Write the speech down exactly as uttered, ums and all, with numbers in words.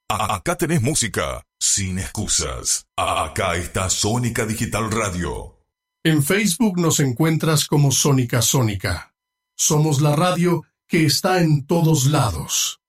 A- Acá tenés música sin excusas. A- Acá está Sónica Digital Radio. En Facebook nos encuentras como Sónica Sónica. Somos la radio que está en todos lados.